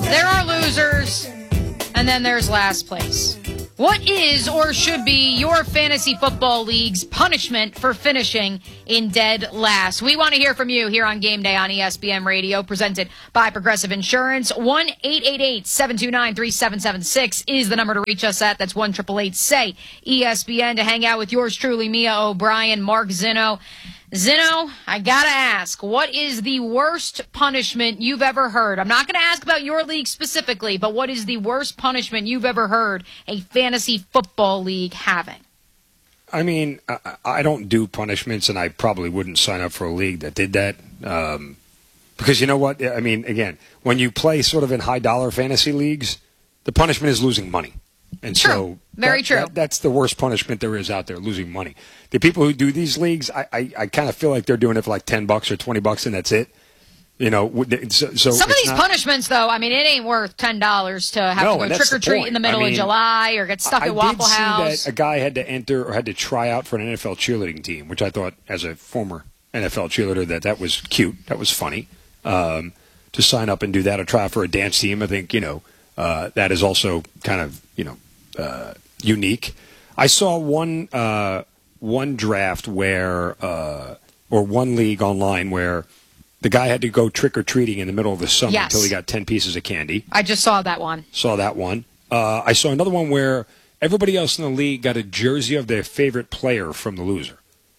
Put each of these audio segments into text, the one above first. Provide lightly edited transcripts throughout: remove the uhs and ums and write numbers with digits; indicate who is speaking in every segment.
Speaker 1: There are losers, and then there's last place. What is or should be your fantasy football league's punishment for finishing in dead last? We want to hear from you here on Game Day on ESPN Radio, presented by Progressive Insurance. 1-888-729-3776 is the number to reach us at. That's 1-888-SAY-ESPN to hang out with yours truly, Mia O'Brien, Mark Zinno. Zinno, I gotta ask, what is the worst punishment you've ever heard? I'm not gonna ask about your league specifically, but what is the worst punishment you've ever heard a fantasy football league having?
Speaker 2: I mean, I don't do punishments, and I probably wouldn't sign up for a league that did that. Because you know what? I mean, again, when you play sort of in high-dollar fantasy leagues, the punishment is losing money. And
Speaker 1: true.
Speaker 2: So
Speaker 1: Very true.
Speaker 2: That's the worst punishment there is out there, losing money. The people who do these leagues, I kind of feel like they're doing it for like $10 or $20, and that's it. You know, so
Speaker 1: some of these punishments, though, I mean, it ain't worth $10 to have to go trick or treat in the middle of July or get stuck at Waffle House.
Speaker 2: I did see that a guy had to enter or had to try out for an NFL cheerleading team, which I thought, as a former NFL cheerleader, that was cute, that was funny. To sign up and do that or try out for a dance team, I think that is also kind of unique. I saw one draft where or one league online where the guy had to go trick-or-treating in the middle of the summer until he got 10 pieces of candy.
Speaker 1: I just saw that one.
Speaker 2: I saw another one where everybody else in the league got a jersey of their favorite player from the loser.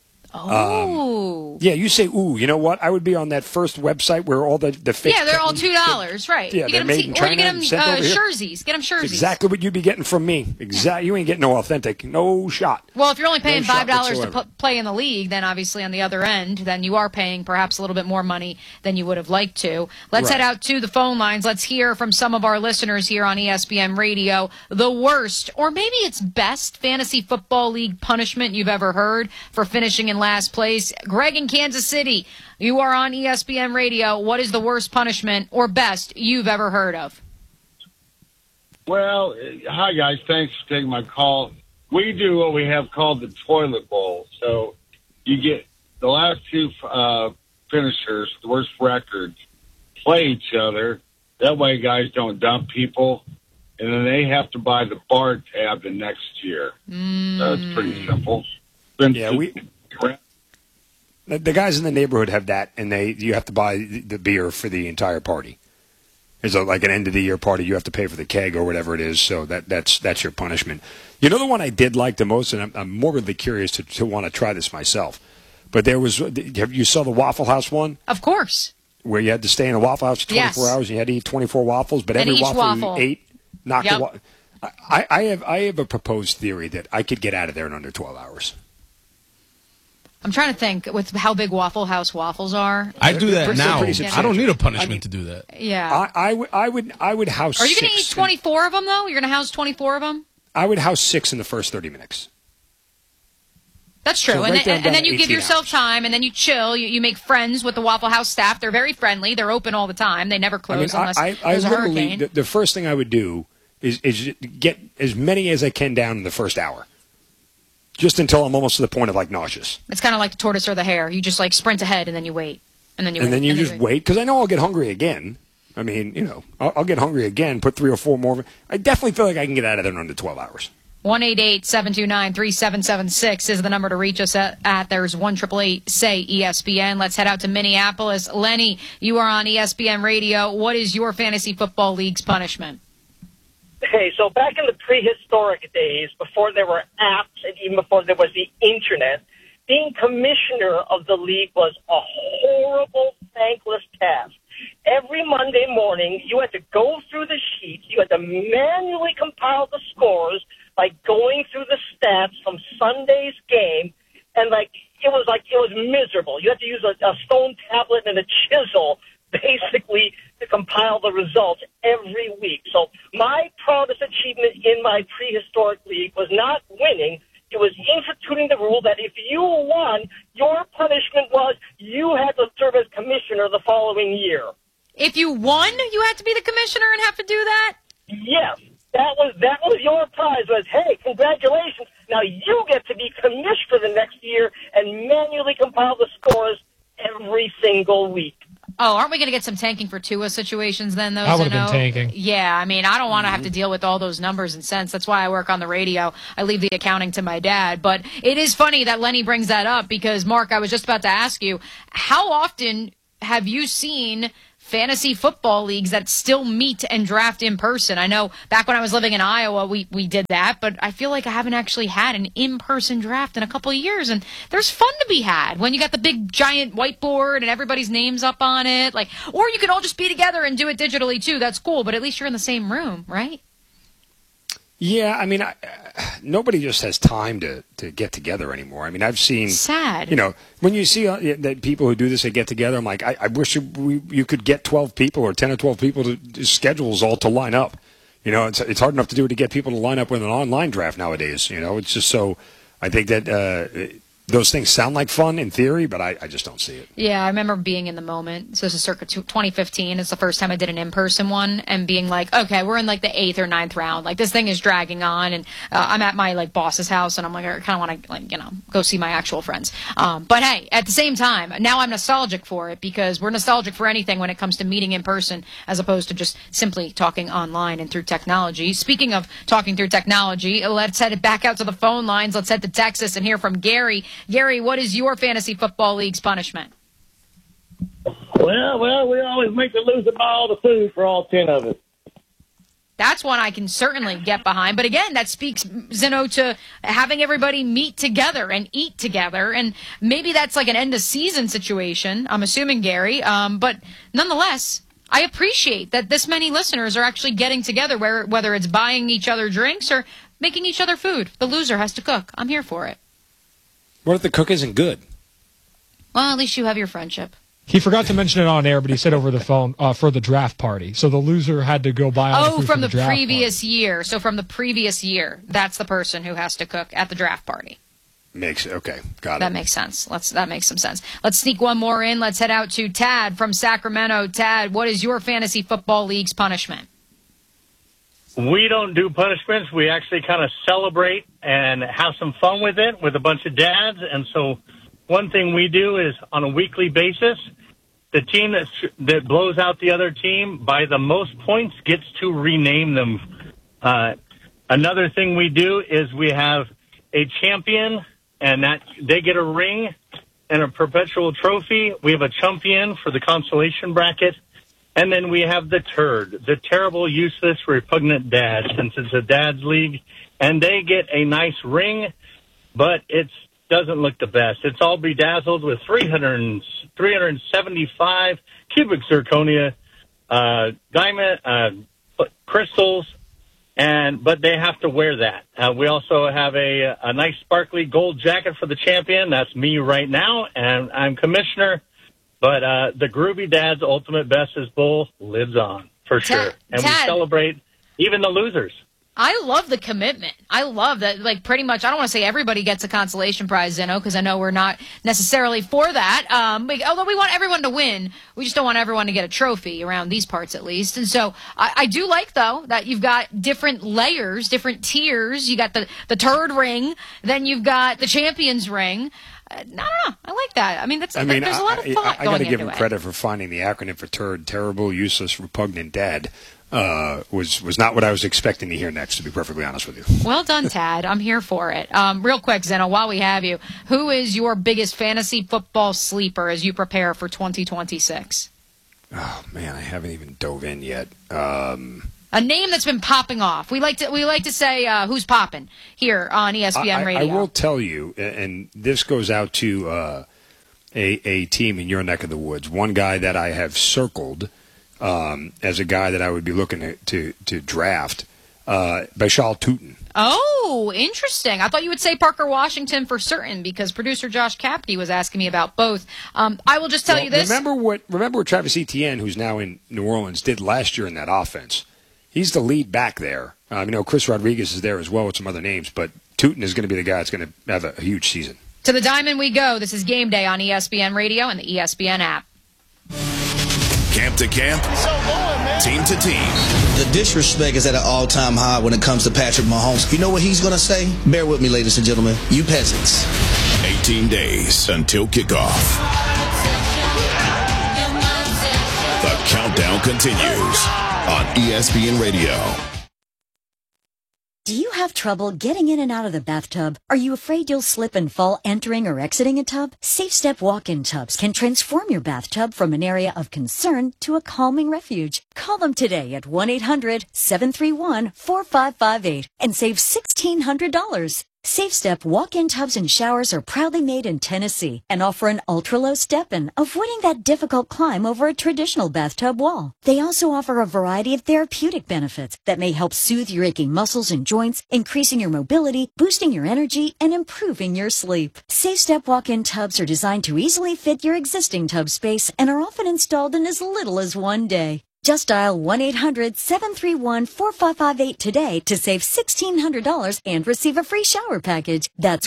Speaker 1: Oh.
Speaker 2: Yeah, you say, ooh, you know what? I would be on that first website where all the fake...
Speaker 1: Yeah, they're all $2, right.
Speaker 2: Yeah,
Speaker 1: they're
Speaker 2: made in China.
Speaker 1: Or you get them jerseys. Get them jerseys.
Speaker 2: Exactly what you'd be getting from me. You ain't getting no authentic. No shot.
Speaker 1: Well, if you're only paying $5 to play in the league, then obviously on the other end, then you are paying perhaps a little bit more money than you would have liked to. Let's head out to the phone lines. Let's hear from some of our listeners here on ESPN Radio. The worst, or maybe it's best, fantasy football league punishment you've ever heard for finishing in last place. Greg in Kansas City, you are on ESPN Radio. What is the worst punishment or best you've ever heard of?
Speaker 3: Well, hi, guys. Thanks for taking my call. We do what we have called the toilet bowl. So you get the last two finishers, the worst records, play each other. That way guys don't dump people. And then they have to buy the bar tab the next year. So it's pretty simple.
Speaker 2: The guys in the neighborhood have that, and you have to buy the beer for the entire party. It's like an end-of-the-year party. You have to pay for the keg or whatever it is, so that's your punishment. You know the one I did like the most, and I'm morbidly curious to want to try this myself, but you saw the Waffle House one?
Speaker 1: Of course.
Speaker 2: Where you had to stay in a Waffle House for 24 hours, and you had to eat 24 waffles, but every waffle you ate knocked the waffle. I have a proposed theory that I could get out of there in under 12 hours.
Speaker 1: I'm trying to think with how big Waffle House waffles are.
Speaker 4: I do that now. I don't need a punishment to do that.
Speaker 1: Yeah.
Speaker 2: I would house 6.
Speaker 1: Are you going to eat 24 of them, though? You're going to house 24 of them?
Speaker 2: I would house 6 in the first 30 minutes.
Speaker 1: That's true. So and then you give yourself time, and then you chill. You make friends with the Waffle House staff. They're very friendly. They're open all the time. They never close unless there's a hurricane.
Speaker 2: The first thing I would do is get as many as I can down in the first hour. Just until I'm almost to the point of, nauseous.
Speaker 1: It's kind of like the tortoise or the hare. You just, sprint ahead, and then you wait. And then you
Speaker 2: just wait, because I know I'll get hungry again. I mean, I'll get hungry again, put 3 or 4 more. I definitely feel like I can get out of there in under 12 hours.
Speaker 1: 1-888-729-3776 is the number to reach us at. There's 1-888-SAY-ESPN. Let's head out to Minneapolis. Lenny, you are on ESPN Radio. What is your fantasy football league's punishment?
Speaker 5: Hey, so back in the prehistoric days, before there were apps and even before there was the internet, being commissioner of the league was a horrible, thankless task. Every Monday morning, you had to go through the sheets. You had to manually compile the scores by going through the stats from Sunday's game, and it was miserable. You had to use a stone tablet and a chisel basically to compile the results every week. So my proudest achievement in my prehistoric league was not winning. It was instituting the rule that if you won, your punishment was you had to serve as commissioner the following year.
Speaker 1: If you won, you had to be the commissioner and have to do that?
Speaker 5: Yes. That was your prize was, hey, congratulations. Now you get to be commissioner for the next year and manually compile the scores every single week.
Speaker 1: Oh, aren't we going to get some tanking for Tua situations then, though?
Speaker 6: I would have been tanking.
Speaker 1: Yeah, I mean, I don't want to have to deal with all those numbers and cents. That's why I work on the radio. I leave the accounting to my dad. But it is funny that Lenny brings that up because, Mark, I was just about to ask you, how often have you seen fantasy football leagues that still meet and draft in person? I know back when I was living in Iowa, we did that, but I feel like I haven't actually had an in-person draft in a couple of years, and there's fun to be had when you got the big giant whiteboard and everybody's names up on it. Or you can all just be together and do it digitally too. That's cool, but at least you're in the same room, right?
Speaker 2: Yeah, I mean, nobody just has time to get together anymore. I mean, I've seen...
Speaker 1: Sad.
Speaker 2: When you see that people who do this, they get together, I'm like, I wish you could get 12 people or 10 or 12 people to schedules all to line up. It's hard enough to do it to get people to line up with an online draft nowadays. It's just so... I think that... those things sound like fun in theory, but I just don't see it.
Speaker 1: Yeah, I remember being in the moment. So this is circa 2015. It's the first time I did an in-person one and being like, okay, we're in the 8th or 9th round. This thing is dragging on. And I'm at my boss's house and I'm I kind of want to go see my actual friends. But hey, at the same time, now I'm nostalgic for it because we're nostalgic for anything when it comes to meeting in person as opposed to just simply talking online and through technology. Speaking of talking through technology, let's head it back out to the phone lines. Let's head to Texas and hear from Gary. Gary, what is your fantasy football league's punishment?
Speaker 5: Well, we always make the loser buy all the food for all 10 of us.
Speaker 1: That's one I can certainly get behind. But again, that speaks, Zeno, to having everybody meet together and eat together. And maybe that's an end-of-season situation, I'm assuming, Gary. But nonetheless, I appreciate that this many listeners are actually getting together, whether it's buying each other drinks or making each other food. The loser has to cook. I'm here for it.
Speaker 2: What if the cook isn't good?
Speaker 1: Well, at least you have your friendship.
Speaker 6: He forgot to mention it on air, but he said over the phone for the draft party. So the loser had to go buy all the food
Speaker 1: from
Speaker 6: the draft
Speaker 1: previous
Speaker 6: party.
Speaker 1: year. So from the previous year, that's the person who has to cook at the draft party.
Speaker 2: Okay, got it.
Speaker 1: That makes sense. That makes some sense. Let's sneak one more in. Let's head out to Tad from Sacramento. Tad, what is your fantasy football league's punishment?
Speaker 7: We don't do punishments. We actually kind of celebrate and have some fun with it with a bunch of dads. And so one thing we do is on a weekly basis, the team that blows out the other team by the most points gets to rename them. Another thing we do is we have a champion, and that they get a ring and a perpetual trophy. We have a champion for the consolation bracket. And then we have the turd, the terrible, useless, repugnant dad, since it's a dad's league. And they get a nice ring, but it doesn't look the best. It's all bedazzled with 375 cubic zirconia, diamond, crystals, but they have to wear that. We also have a nice sparkly gold jacket for the champion. That's me right now, and I'm commissioner. But the Groovy Dad's Ultimate Bestest Bowl lives on, for sure. And we celebrate even the losers.
Speaker 1: I love the commitment. I love that, pretty much, I don't want to say everybody gets a consolation prize, Zeno, because I know we're not necessarily for that. Although we want everyone to win, we just don't want everyone to get a trophy around these parts, at least. And so I do like, though, that you've got different layers, different tiers. You got the turd ring, then you've got the champion's ring. No, I like that. I mean, there's a lot of thought going into it.
Speaker 2: I got to give him credit for finding the acronym for turd. Terrible, useless, repugnant dad was not what I was expecting to hear next, to be perfectly honest with you.
Speaker 1: Well done, Tad. I'm here for it. Real quick, Zeno, while we have you, who is your biggest fantasy football sleeper as you prepare for 2026?
Speaker 2: Oh, man, I haven't even dove in yet.
Speaker 1: A name that's been popping off. We like to say who's popping here on ESPN Radio.
Speaker 2: I will tell you, and this goes out to a team in your neck of the woods. One guy that I have circled as a guy that I would be looking to draft, Bashal Tutin.
Speaker 1: Oh, interesting. I thought you would say Parker Washington for certain because producer Josh Kapke was asking me about both. I will just tell you this.
Speaker 2: Remember what Travis Etienne, who's now in New Orleans, did last year in that offense. He's the lead back there. Chris Rodriguez is there as well with some other names, but Tutin is going to be the guy that's going to have a huge season.
Speaker 1: To the diamond we go. This is Game Day on ESPN Radio and the ESPN app.
Speaker 8: Camp to camp, team to team.
Speaker 9: The disrespect is at an all-time high when it comes to Patrick Mahomes. You know what he's going to say? Bear with me, ladies and gentlemen. You peasants.
Speaker 8: 18 days until kickoff. Countdown continues on ESPN Radio.
Speaker 10: Do you have trouble getting in and out of the bathtub? Are you afraid you'll slip and fall entering or exiting a tub? Safe Step walk-in tubs can transform your bathtub from an area of concern to a calming refuge. Call them today at 1-800-731-4558 and save $1,600. Safe Step walk-in tubs and showers are proudly made in Tennessee and offer an ultra-low step-in, avoiding that difficult climb over a traditional bathtub wall. They also offer a variety of therapeutic benefits that may help soothe your aching muscles and joints, increasing your mobility, boosting your energy, and improving your sleep. Safe Step walk-in tubs are designed to easily fit your existing tub space and are often installed in as little as one day. Just dial 1-800-731-4558 today to save $1,600 and receive a free shower package. That's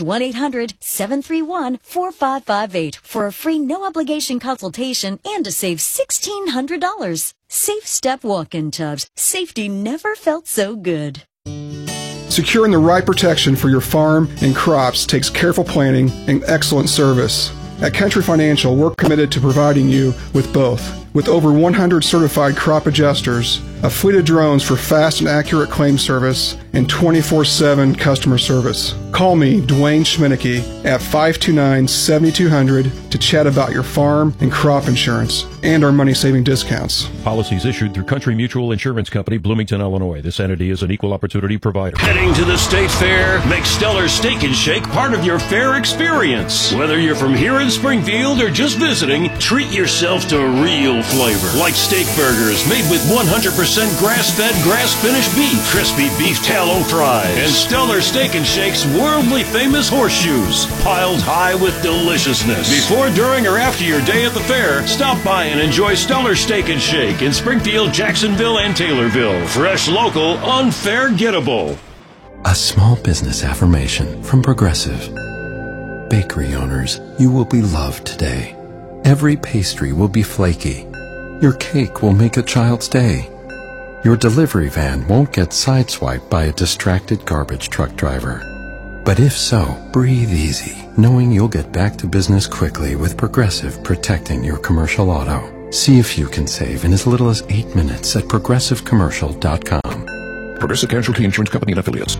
Speaker 10: 1-800-731-4558 for a free no-obligation consultation and to save $1,600. Safe Step walk-in tubs. Safety never felt so good.
Speaker 11: Securing the right protection for your farm and crops takes careful planning and excellent service. At Country Financial, we're committed to providing you with both. With over 100 certified crop adjusters, a fleet of drones for fast and accurate claim service, and 24/7 customer service. Call me, Dwayne Schminneke, at 529-7200 to chat about your farm and crop insurance and our money-saving discounts.
Speaker 12: Policies issued through Country Mutual Insurance Company, Bloomington, Illinois. This entity is an equal opportunity provider.
Speaker 13: Heading to the State Fair? Make Stellar Steak and Shake part of your fair experience. Whether you're from here in Springfield or just visiting, treat yourself to real flavor. Like steak burgers made with 100% grass-fed, grass-finished beef, crispy beef tallow fries, and Stellar Steak and Shake's worldly famous horseshoes, piled high with deliciousness. Before, during, or after your day at the fair, stop by and enjoy Stellar Steak and Shake in Springfield, Jacksonville, and Taylorville. Fresh, local, unforgettable.
Speaker 14: A small business affirmation from Progressive. Bakery owners, you will be loved today. Every pastry will be flaky. Your cake will make a child's day. Your delivery van won't get sideswiped by a distracted garbage truck driver. But if so, breathe easy, knowing you'll get back to business quickly with Progressive protecting your commercial auto. See if you can save in as little as 8 minutes at progressivecommercial.com.
Speaker 15: Progressive Casualty Insurance Company and Affiliates.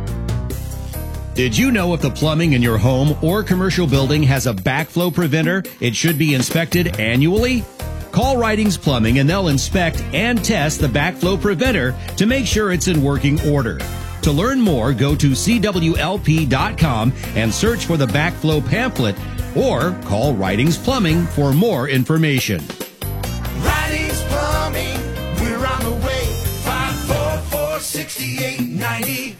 Speaker 16: Did you know if the plumbing in your home or commercial building has a backflow preventer, it should be inspected annually? Call Ridings Plumbing and they'll inspect and test the backflow preventer to make sure it's in working order. To learn more, go to CWLP.com and search for the backflow pamphlet or call Ridings Plumbing for more information.
Speaker 17: Ridings Plumbing, we're on the way, 544-6890.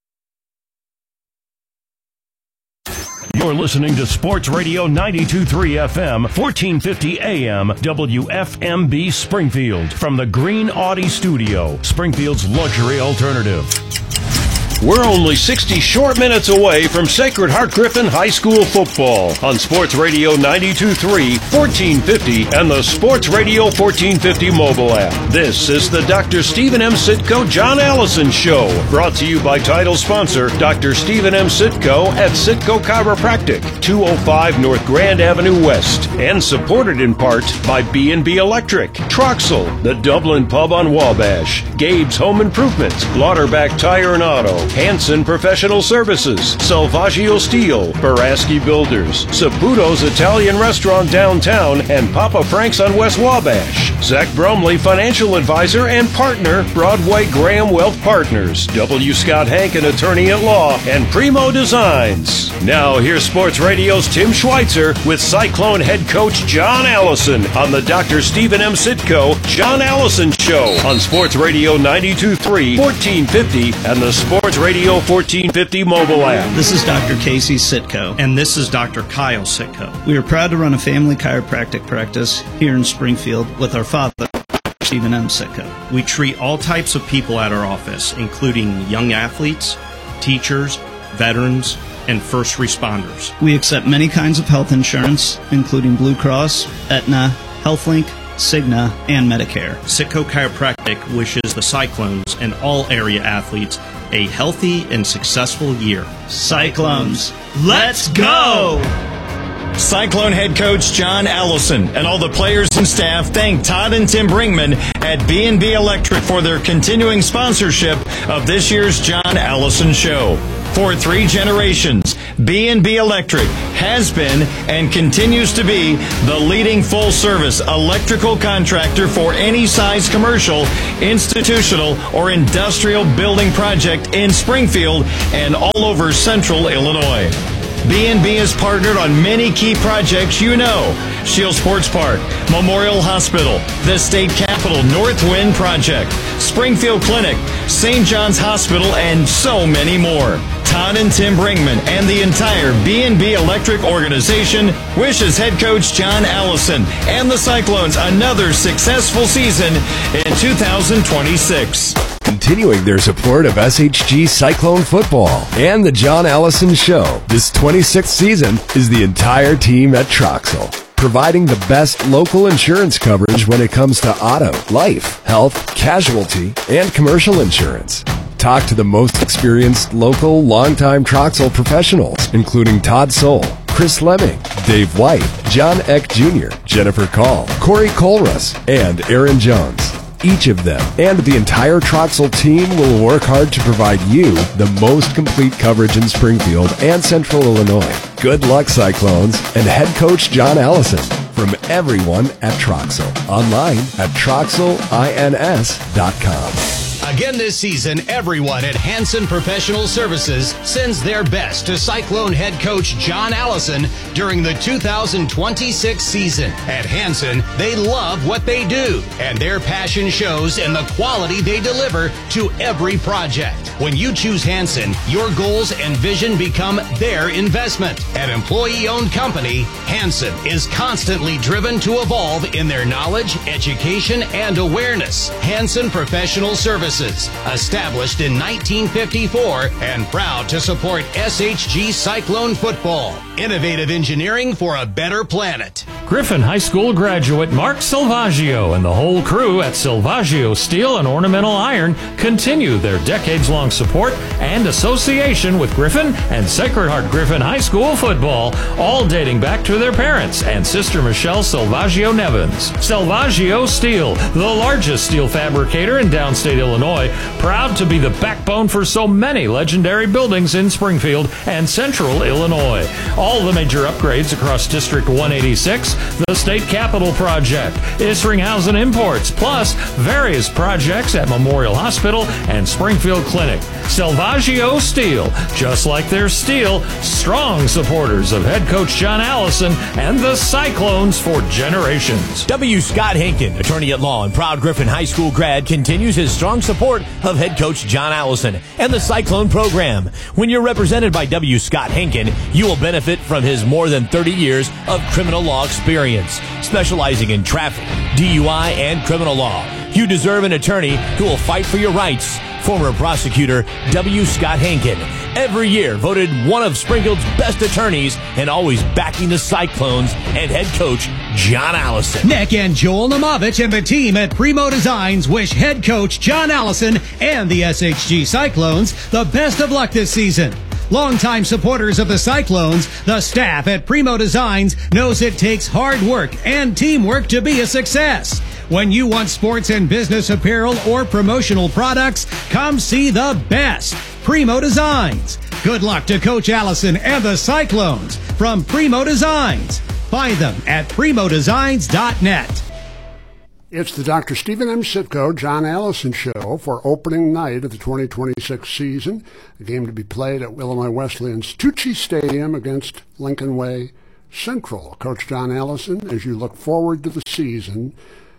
Speaker 13: You're listening to Sports Radio 92.3 FM, 1450 AM, WFMB Springfield, from the Green Audi Studio, Springfield's luxury alternative. We're only 60 short minutes away from Sacred Heart Griffin High School football on Sports Radio 92.3, 1450, and the Sports Radio 1450 mobile app. This is the Dr. Stephen M. Sitko John Allison Show, brought to you by title sponsor Dr. Stephen M. Sitko at Sitko Chiropractic, 205 North Grand Avenue West, and supported in part by B&B Electric, Troxel, the Dublin Pub on Wabash, Gabe's Home Improvement, Lauterbach Tire and Auto, Hanson Professional Services, Salvaggio Steel, Baraski Builders, Saputo's Italian Restaurant downtown, and Papa Frank's on West Wabash. Zach Bromley, Financial Advisor and Partner, Broadway Graham Wealth Partners, W. Scott Hank, an Attorney at Law, and Primo Designs. Now here's Sports Radio's Tim Schweitzer with Cyclone head coach John Allison on the Dr. Stephen M. Sitko John Allison Show on Sports Radio 92.3, 1450, and the Sports Radio 1450 mobile app.
Speaker 18: This is Dr. Casey Sitko.
Speaker 19: And this is Dr. Kyle Sitko.
Speaker 18: We are proud to run a family chiropractic practice here in Springfield with our father, Stephen M. Sitko.
Speaker 19: We treat all types of people at our office, including young athletes, teachers, veterans, and first responders.
Speaker 18: We accept many kinds of health insurance, including Blue Cross, Aetna, HealthLink, Cigna, and Medicare.
Speaker 19: Sitko Chiropractic wishes the Cyclones and all area athletes a healthy and successful year.
Speaker 18: Cyclones, let's go!
Speaker 20: Cyclone head coach John Allison and all the players and staff thank Todd and Tim Brinkman at B&B Electric for their continuing sponsorship of this year's John Allison Show. For 3 generations, B&B Electric has been and continues to be the leading full-service electrical contractor for any size commercial, institutional, or industrial building project in Springfield and all over central Illinois. B&B has partnered on many key projects you know. Shield Sports Park, Memorial Hospital, the State Capitol North Wind Project, Springfield Clinic, St. John's Hospital, and so many more. Todd and Tim Brinkman and the entire B&B Electric organization wishes head coach John Allison and the Cyclones another successful season in 2026.
Speaker 21: Continuing their support of SHG Cyclone football and the John Allison Show, this 26th season is the entire team at Troxel, providing the best local insurance coverage when it comes to auto, life, health, casualty, and commercial insurance. Talk to the most experienced local, longtime Troxel professionals, including Todd Soul, Chris Lemming, Dave White, John Eck Jr., Jennifer Call, Corey Colrus, and Aaron Jones. Each of them and the entire Troxel team will work hard to provide you the most complete coverage in Springfield and Central Illinois. Good luck, Cyclones, and head coach John Allison from everyone at Troxel. Online at troxelins.com.
Speaker 16: Again this season, everyone at Hanson Professional Services sends their best to Cyclone head coach John Allison during the 2026 season. At Hanson, they love what they do, and their passion shows in the quality they deliver to every project. When you choose Hanson, your goals and vision become their investment. An employee-owned company, Hanson is constantly driven to evolve in their knowledge, education, and awareness. Hanson Professional Services, established in 1954 and proud to support SHG Cyclone football. Innovative engineering for a better planet.
Speaker 22: Griffin High School graduate Mark Silvaggio and the whole crew at Silvaggio Steel and Ornamental Iron continue their decades-long support and association with Griffin and Sacred Heart Griffin High School football, all dating back to their parents and sister Michelle Silvaggio Nevins. Silvaggio Steel, the largest steel fabricator in downstate Illinois, proud to be the backbone for so many legendary buildings in Springfield and central Illinois. All the major upgrades across District 186, the State Capitol Project, Isringhausen Imports, plus various projects at Memorial Hospital and Springfield Clinic. Silvaggio Steel, just like their steel, strong supporters of head coach John Allison and the Cyclones for generations.
Speaker 23: W. Scott Hinken, attorney at law and proud Griffin High School grad, continues his strong support of head coach John Allison and the Cyclone program. When you're represented by W. Scott Hinken, you will benefit from his more than 30 years of criminal law experience, specializing in traffic, DUI, and criminal law. You deserve an attorney who will fight for your rights. Former prosecutor W. Scott Hinken, every year voted one of Springfield's best attorneys and always backing the Cyclones and head coach John Allison.
Speaker 16: Nick and Joel Namovich and the team at Primo Designs wish head coach John Allison and the SHG Cyclones the best of luck this season. Longtime supporters of the Cyclones, the staff at Primo Designs knows it takes hard work and teamwork to be a success. When you want sports and business apparel or promotional products, come see the best. Primo Designs. Good luck to Coach Allison and the Cyclones from Primo Designs. Find them at primodesigns.net.
Speaker 24: It's the Dr. Stephen M. Sitko, John Allison Show for opening night of the 2026 season. A game to be played at Illinois Wesleyan's Tucci Stadium against Lincoln Way Central. Coach John Allison, as you look forward to the season,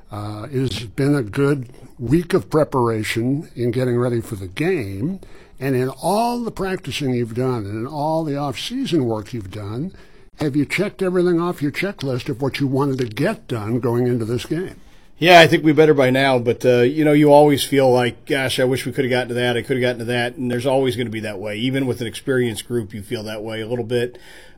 Speaker 24: it has been a good week of preparation in getting ready for the game. And in all the practicing you've done and in all the off-season work you've done, have you checked everything off your checklist of what you wanted to get done going into this game?
Speaker 25: Yeah, I think we better by now, but, you always feel like, gosh, I wish we could have gotten to that, I could have gotten to that, and there's always going to be that way. Even with an experienced group, you feel that way a little bit.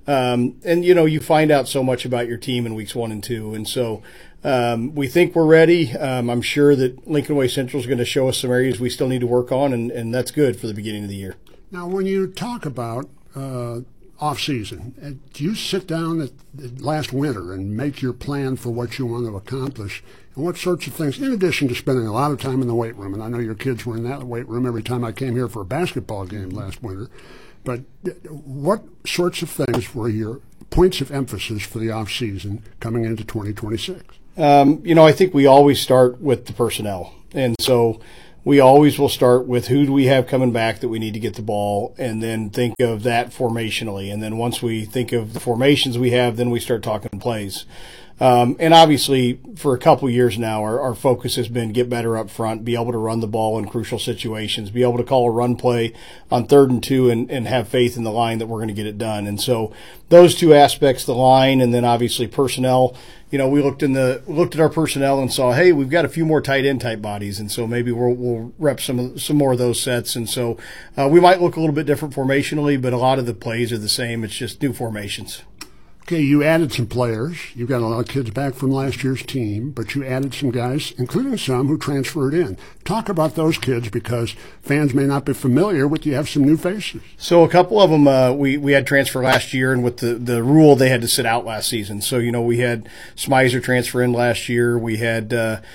Speaker 25: You find out so much about your team in weeks 1 and 2, and so we think we're ready. I'm sure that Lincoln Way Central is going to show us some areas we still need to work on, and that's good for the beginning of the year.
Speaker 24: Now, when you talk about off-season, do you sit down at last winter and make your plan for what you want to accomplish? And what sorts of things, in addition to spending a lot of time in the weight room, and I know your kids were in that weight room every time I came here for a basketball game last winter, but what sorts of things were your points of emphasis for the off-season coming into 2026?
Speaker 25: I think we always start with the personnel. And so we always will start with who do we have coming back that we need to get the ball, and then think of that formationally. And then once we think of the formations we have, then we start talking plays. And obviously, for a couple of years now, our focus has been get better up front, be able to run the ball in crucial situations, be able to call a run play on 3rd and 2, and have faith in the line that we're going to get it done. And so those two aspects, the line and then obviously personnel, we looked at our personnel and saw, hey, we've got a few more tight end type bodies, and so maybe we'll rep some more of those sets. And so we might look a little bit different formationally, but a lot of the plays are the same. It's just new formations.
Speaker 24: Okay, you added some players. You've got a lot of kids back from last year's team, but you added some guys, including some who transferred in. Talk about those kids, because fans may not be familiar with you have some new faces.
Speaker 25: So a couple of them we had transfer last year, and with the rule, they had to sit out last season. So, we had Smizer transfer in last year. We had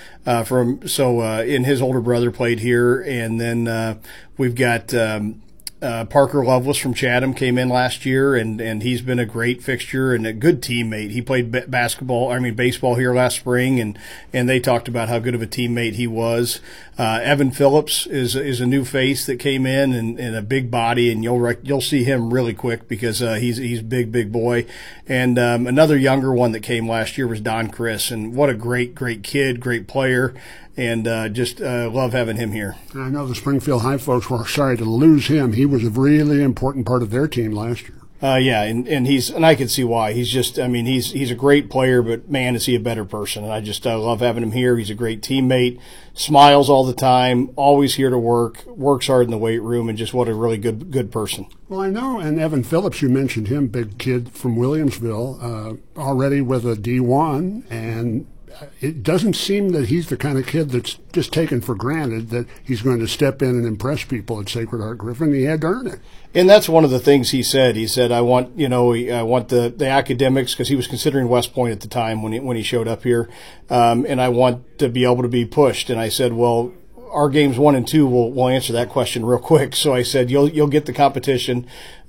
Speaker 25: and his older brother played here, and then we've got Parker Lovelace from Chatham came in last year, and he's been a great fixture and a good teammate. He played baseball here last spring, and they talked about how good of a teammate he was. Evan Phillips is a new face that came in, and a big body, and you'll see him really quick because he's big boy. And another younger one that came last year was Don Chris, and what a great kid, great player. And just love having him here.
Speaker 24: I know the Springfield High folks were sorry to lose him. He was a really important part of their team last year.
Speaker 25: And I can see why. He's just, he's a great player, but man, is he a better person. And I just love having him here. He's a great teammate, smiles all the time, always here to work, works hard in the weight room, and just what a really good person.
Speaker 24: Well, I know, and Evan Phillips, you mentioned him, big kid from Williamsville, already with a D1, and it doesn't seem that he's the kind of kid that's just taken for granted that he's going to step in and impress people at Sacred Heart Griffin. He had to earn it.
Speaker 25: And that's one of the things he said. He said, I want the academics, because he was considering West Point at the time when he showed up here, and I want to be able to be pushed. And I said, well, our games 1 and 2 will answer that question real quick. So I said, you'll get the competition,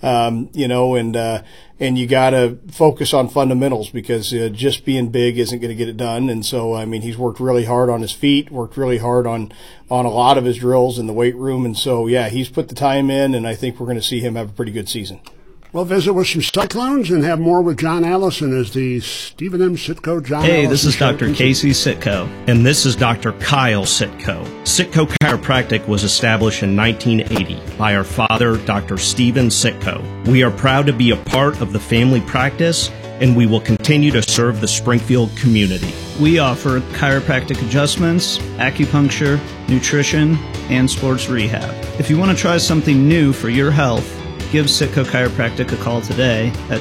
Speaker 25: and you got to focus on fundamentals, because just being big isn't going to get it done. And so, he's worked really hard on his feet, worked really hard on a lot of his drills in the weight room. And so, yeah, he's put the time in, and I think we're going to see him have a pretty good season.
Speaker 24: We'll visit with some Cyclones and have more with John Allison as the Stephen M. Sitko John Allison.
Speaker 18: Hey, this is Dr. Casey Sitko.
Speaker 19: And this is Dr. Kyle Sitko. Sitko Chiropractic was established in 1980 by our father, Dr. Stephen Sitko. We are proud to be a part of the family practice, and we will continue to serve the Springfield community.
Speaker 18: We offer chiropractic adjustments, acupuncture, nutrition, and sports rehab. If you want to try something new for your health, give Sitko Chiropractic a call today at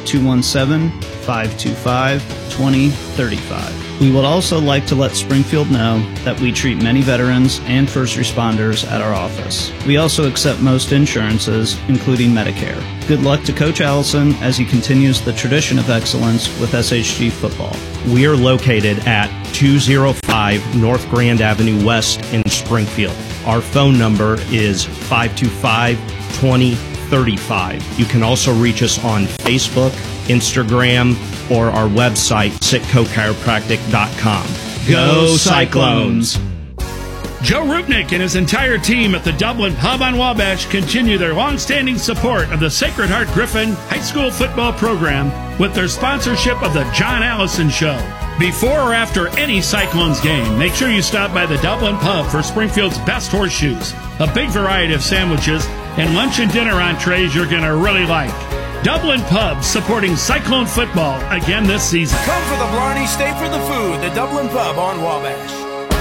Speaker 18: 217-525-2035. We would also like to let Springfield know that we treat many veterans and first responders at our office. We also accept most insurances, including Medicare. Good luck to Coach Allison as he continues the tradition of excellence with SHG football.
Speaker 19: We are located at 205 North Grand Avenue West in Springfield. Our phone number is 525-2035. You can also reach us on Facebook, Instagram, or our website, sitkochiropractic.com.
Speaker 3: Go Cyclones! Joe Rupnick and his entire team at the Dublin Pub on Wabash continue their long-standing support of the Sacred Heart Griffin High School football program with their sponsorship of the John Allison Show. Before or after any Cyclones game, make sure you stop by the Dublin Pub for Springfield's best horseshoes, a big variety of sandwiches, and lunch and dinner entrees you're going to really like. Dublin Pub supporting Cyclone football again this season.
Speaker 17: Come for the Blarney, stay for the food. The Dublin Pub on Wabash.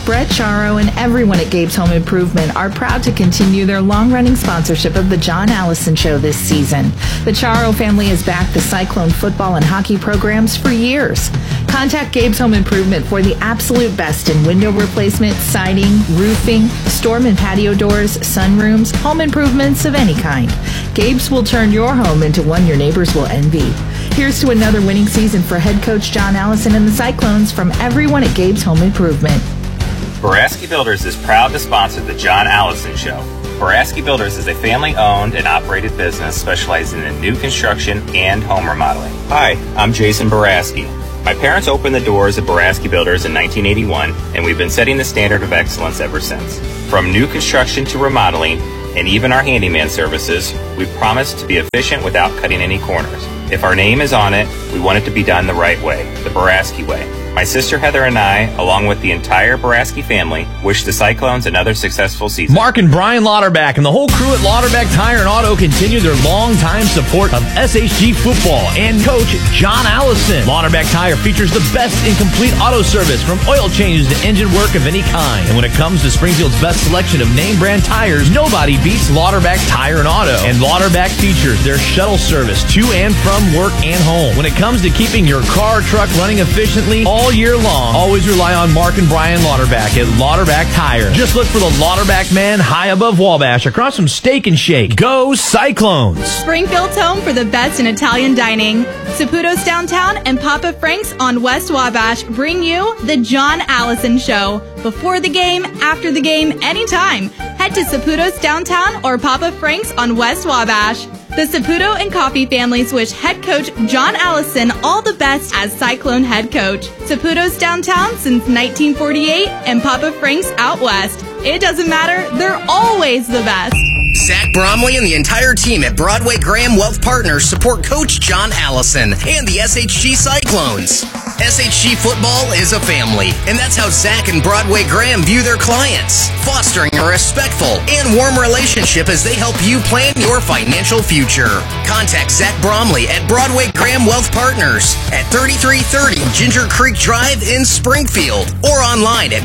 Speaker 2: Brett Charo and everyone at Gabe's Home Improvement are proud to continue their long-running sponsorship of the John Allison Show this season. The Charo family has backed the Cyclone football and hockey programs for years. Contact Gabe's Home Improvement for the absolute best in window replacement, siding, roofing, storm and patio doors, sunrooms, home improvements of any kind. Gabe's will turn your home into one your neighbors will envy. Here's to another winning season for head coach John Allison and the Cyclones from everyone at Gabe's Home Improvement.
Speaker 4: Baraski Builders is proud to sponsor the John Allison Show. Baraski Builders is a family-owned and operated business specializing in new construction and home remodeling. Hi, I'm Jason Baraski. My parents opened the doors of Baraski Builders in 1981, and we've been setting the standard of excellence ever since. From new construction to remodeling, and even our handyman services, we promise to be efficient without cutting any corners. If our name is on it, we want it to be done the right way, the Baraski way. My sister Heather and I, along with the entire Baraski family, wish the Cyclones another successful season.
Speaker 23: Mark and Brian Lauterbach and the whole crew at Lauterbach Tire and Auto continue their long-time support of SHG football and coach John Allison. Lauterbach Tire features the best in complete auto service, from oil changes to engine work of any kind. And when it comes to Springfield's best selection of name-brand tires, nobody beats Lauterbach Tire and Auto. And Lauterbach features their shuttle service to and from work and home. When it comes to keeping your car or truck running efficiently all year long, always rely on Mark and Brian Lauterbach at Lauterbach Tire. Just look for the Lauterbach man high above Wabash across from Steak and Shake. Go Cyclones!
Speaker 5: Springfield's home for the best in Italian dining. Saputo's Downtown and Papa Frank's on West Wabash bring you the John Allison Show. Before the game, after the game, anytime. Head to Saputo's Downtown or Papa Frank's on West Wabash. The Saputo and Coffee families wish head coach John Allison all the best as Cyclone head coach. Saputo's Downtown since 1948 and Papa Frank's out west. It doesn't matter, they're always the best.
Speaker 6: Zach Bromley and the entire team at Broadway Graham Wealth Partners support Coach John Allison and the SHG Cyclones. SHG football is a family, and that's how Zach and Broadway Graham view their clients, fostering a respectful and warm relationship as they help you plan your financial future. Contact Zach Bromley at Broadway Graham Wealth Partners at 3330 Ginger Creek Drive in Springfield or online at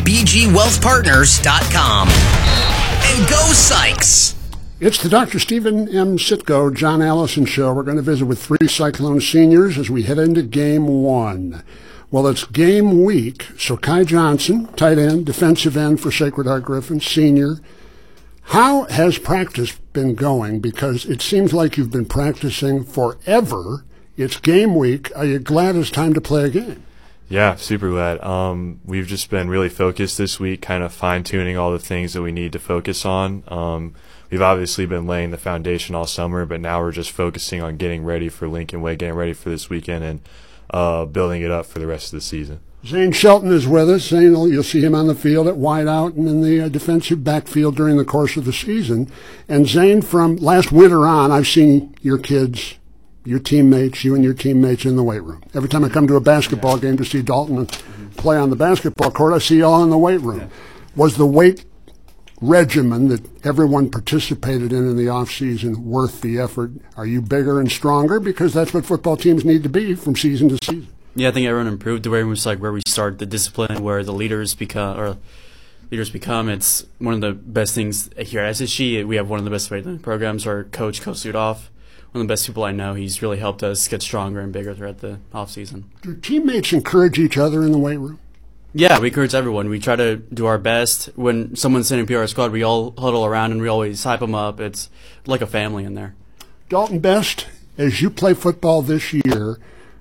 Speaker 6: bgwealthpartners.com. And go Sykes!
Speaker 24: It's the Dr. Stephen M. Sitko, John Allison Show. We're going to visit with 3 Cyclone seniors as we head into Game 1. Well, it's game week, so Kai Johnson, tight end, defensive end for Sacred Heart Griffin, senior. How has practice been going? Because it seems like you've been practicing forever. It's game week. Are you glad it's time to play a game?
Speaker 7: Yeah, super glad. We've just been really focused this week, kind of fine-tuning all the things that we need to focus on. We've obviously been laying the foundation all summer, but now we're just focusing on getting ready for Lincoln Way, getting ready for this weekend, and building it up for the rest of the season.
Speaker 24: Zane Shelton is with us. Zane, you'll see him on the field at wideout and in the defensive backfield during the course of the season. And Zane, from last winter on, I've seen your kids, your teammates, you and your teammates in the weight room. Every time I come to a basketball game to see Dalton play on the basketball court, I see you all in the weight room. Was the weight regimen that everyone participated in the off-season worth the effort? Are you bigger and stronger? Because that's what football teams need to be from season to season.
Speaker 26: Yeah, I think everyone improved. The way it was like where we start, the discipline, where the leaders become. It's one of the best things here at SSG. We have one of the best weightlifting programs. Our coach Sudoff, one of the best people I know. He's really helped us get stronger and bigger throughout the off-season.
Speaker 24: Do teammates encourage each other in the weight room?
Speaker 26: Yeah, we encourage everyone. We try to do our best. When someone's sending PR squad, we all huddle around and we always hype them up. It's like a family in there.
Speaker 24: Dalton Best, as you play football this year,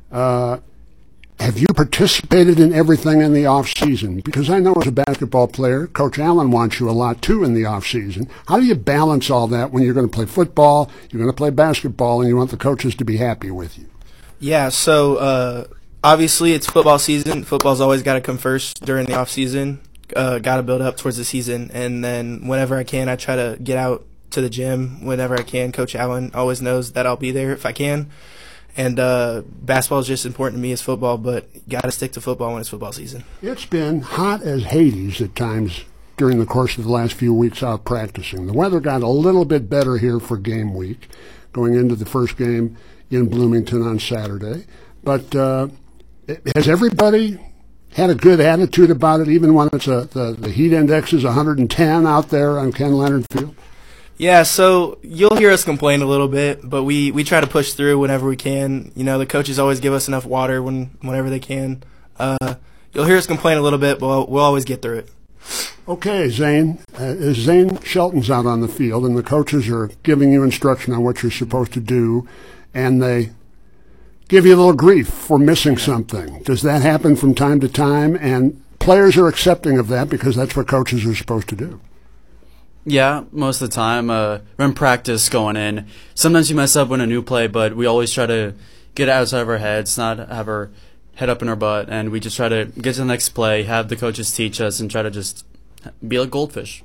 Speaker 24: have you participated in everything in the off-season? Because I know as a basketball player, Coach Allen wants you a lot, too, in the off-season. How do you balance all that when you're going to play football, you're going to play basketball, and you want the coaches to be happy with you?
Speaker 27: Yeah, so obviously it's football season. Football's always got to come first during the off-season. Got to build up towards the season. And then whenever I can, I try to get out to the gym whenever I can. Coach Allen always knows that I'll be there if I can. And basketball is just important to me as football, but got to stick to football when it's football season.
Speaker 24: It's been hot as Hades at times during the course of the last few weeks out practicing. The weather got a little bit better here for game week, going into the first game in Bloomington on Saturday. But has everybody had a good attitude about it, even when it's the heat index is 110 out there on Ken Leonard Field?
Speaker 27: Yeah, so you'll hear us complain a little bit, but we try to push through whenever we can. You know, the coaches always give us enough water whenever they can. You'll hear us complain a little bit, but we'll always get through it.
Speaker 24: Okay, Zane. As Zane Shelton's out on the field and the coaches are giving you instruction on what you're supposed to do, and they give you a little grief for missing something, does that happen from time to time? And players are accepting of that because that's what coaches are supposed to do.
Speaker 26: Yeah, most of the time. We're in practice going in. Sometimes you mess up in a new play, but we always try to get outside of our heads, not have our head up in our butt, and we just try to get to the next play, have the coaches teach us, and try to just be like goldfish.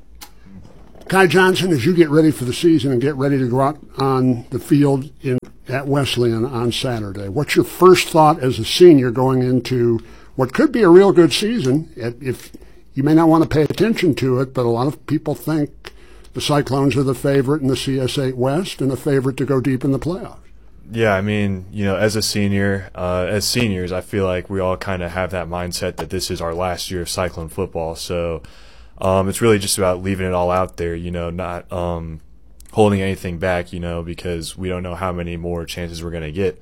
Speaker 24: Kai Johnson, as you get ready for the season and get ready to go out on the field at Wesleyan on Saturday, what's your first thought as a senior going into what could be a real good season? If you may not want to pay attention to it, but a lot of people think the Cyclones are the favorite in the CS8 West and a favorite to go deep in the playoffs.
Speaker 7: Yeah, I mean, as a senior, as seniors, I feel like we all kind of have that mindset that this is our last year of Cyclone football. So it's really just about leaving it all out there, not holding anything back, because we don't know how many more chances we're going to get.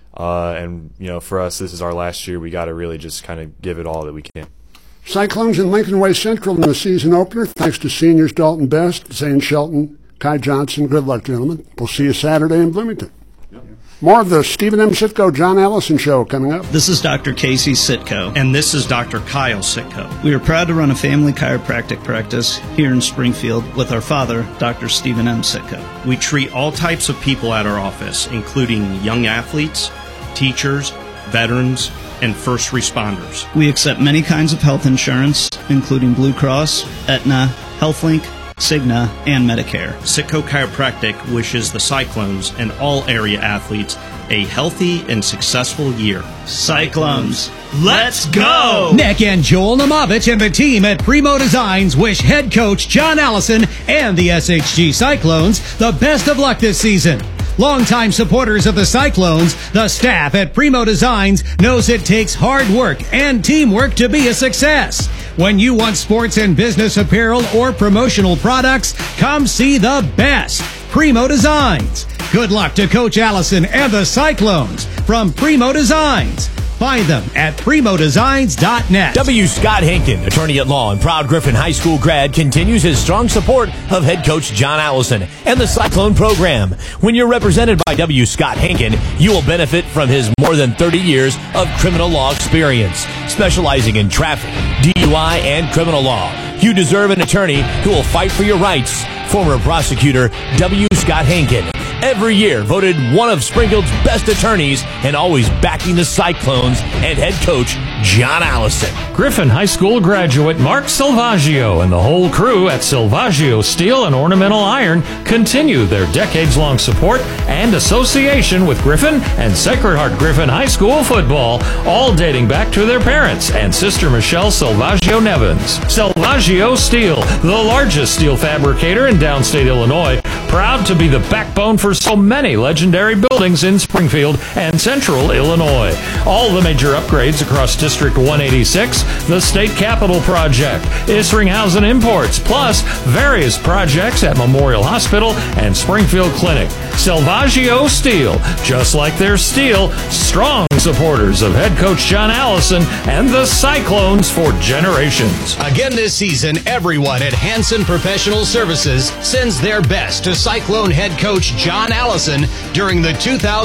Speaker 7: And for us, this is our last year. We got to really just kind of give it all that we can.
Speaker 24: Cyclones in Lincoln Way Central in the season opener. Thanks to seniors Dalton Best, Zane Shelton, Kai Johnson. Good luck, gentlemen. We'll see you Saturday in Bloomington. More of the Stephen M. Sitko, John Allison Show coming up.
Speaker 18: This is Dr. Casey Sitko.
Speaker 19: And this is Dr. Kyle Sitko.
Speaker 18: We are proud to run a family chiropractic practice here in Springfield with our father, Dr. Stephen M. Sitko.
Speaker 19: We treat all types of people at our office, including young athletes, teachers, veterans, and first responders.
Speaker 18: We accept many kinds of health insurance, including Blue Cross, Aetna, HealthLink, Cigna, and Medicare.
Speaker 19: Sitko Chiropractic wishes the Cyclones and all area athletes a healthy and successful year.
Speaker 18: Cyclones, let's go!
Speaker 1: Nick and Joel Namovich and the team at Primo Designs wish head coach John Allison and the SHG Cyclones the best of luck this season. Longtime supporters of the Cyclones, the staff at Primo Designs knows it takes hard work and teamwork to be a success. When you want sports and business apparel or promotional products, come see the best. Primo Designs. Good luck to Coach Allison and the Cyclones from Primo Designs. Find them at primodesigns.net.
Speaker 23: W. Scott Hinken, attorney at law and proud Griffin High School grad, continues his strong support of head coach John Allison and the Cyclone program. When you're represented by W. Scott Hinken, you will benefit from his more than 30 years of criminal law experience, specializing in traffic, DUI, and criminal law. You deserve an attorney who will fight for your rights. Former prosecutor W. Scott Hinken, every year voted one of Springfield's best attorneys and always backing the Cyclones and head coach John Allison.
Speaker 22: Griffin High School graduate Mark Silvaggio and the whole crew at Silvaggio Steel and Ornamental Iron continue their decades-long support and association with Griffin and Sacred Heart Griffin High School football, all dating back to their parents and sister Michelle Silvaggio Nevins. Silvaggio Steel, the largest steel fabricator in downstate Illinois, proud to be the backbone for so many legendary buildings in Springfield and central Illinois. All the major upgrades across District 186, the State Capitol Project, Isringhausen Imports, plus various projects at Memorial Hospital and Springfield Clinic. Silvaggio Steel, just like their steel, strong supporters of head coach John Allison and the Cyclones for generations.
Speaker 1: Again this season, everyone at Hanson Professional Services sends their best to Cyclone head coach John Allison during the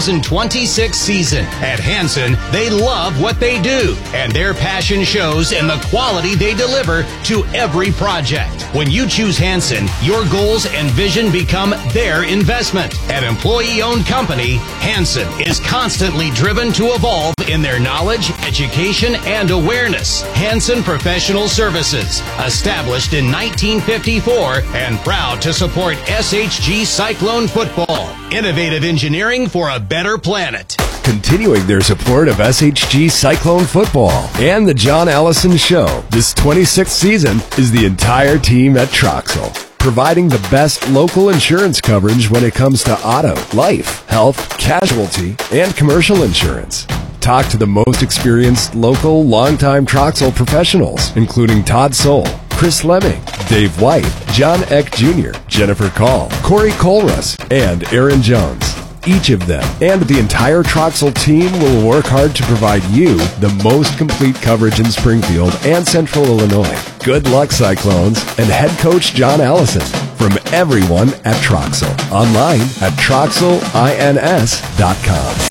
Speaker 1: 2026 season. At Hanson, they love what they do, and their passion shows in the quality they deliver to every project. When you choose Hanson, your goals and vision become their investment. An employee-owned company, Hanson is constantly driven to evolve in their knowledge, education, and awareness. Hanson Professional Services, established in 1954 and proud to support SHG Cyclone football. Innovative engineering for a better planet.
Speaker 21: Continuing their support of SHG Cyclone football and the John Allison Show, this 26th season is the entire team at Troxel, providing the best local insurance coverage when it comes to auto, life, health, casualty, and commercial insurance. Talk to the most experienced local, longtime Troxel professionals, including Todd Soul, Chris Lemming, Dave White, John Eck Jr., Jennifer Call, Corey Colrus, and Aaron Jones. Each of them and the entire Troxel team will work hard to provide you the most complete coverage in Springfield and Central Illinois. Good luck, Cyclones, and head coach John Allison from everyone at Troxel. Online at troxelins.com.